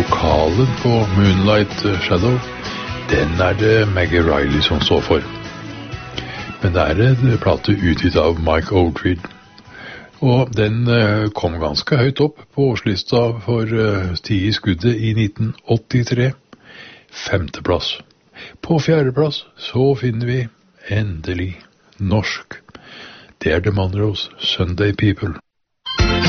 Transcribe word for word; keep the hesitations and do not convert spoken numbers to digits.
vokalen på Moonlight Shadow, den er det Maggie Reilly som står for. Men det er en plate utgitt av Mike Oldfield, og den kom ganske høyt opp på årslista for Ti i skuddet i nitten åttitre. Femteplass. På fjerdeplass så finner vi endelig norsk. Det er The Monroes, Sunday People.